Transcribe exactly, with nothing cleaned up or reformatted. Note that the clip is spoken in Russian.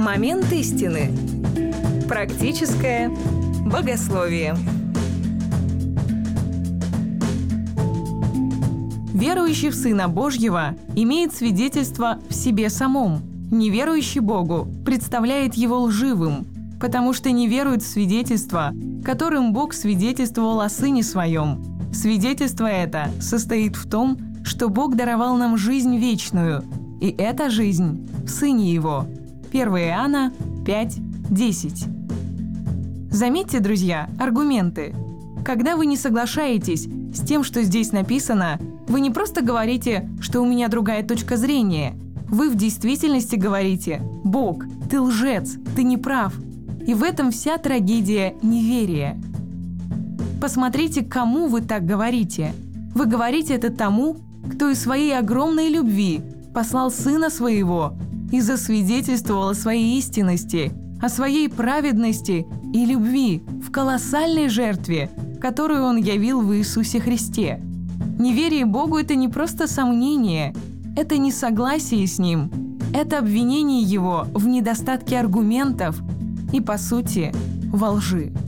Момент истины. Практическое богословие. Верующий в Сына Божьего имеет свидетельство в себе самом. Неверующий Богу представляет его лживым, потому что не верует в свидетельство, которым Бог свидетельствовал о Сыне Своем. Свидетельство это состоит в том, что Бог даровал нам жизнь вечную, и эта жизнь в Сыне Его. первое Иоанна пять десять. Заметьте, друзья, аргументы. Когда вы не соглашаетесь с тем, что здесь написано, вы не просто говорите, что у меня другая точка зрения. Вы в действительности говорите: «Бог, ты лжец, ты не прав». И в этом вся трагедия неверия. Посмотрите, кому вы так говорите. Вы говорите это тому, кто из своей огромной любви послал Сына Своего и засвидетельствовал о своей истинности, о своей праведности и любви в колоссальной жертве, которую Он явил в Иисусе Христе. Неверие Богу – это не просто сомнение, это несогласие с Ним, это обвинение Его в недостатке аргументов и, по сути, во лжи.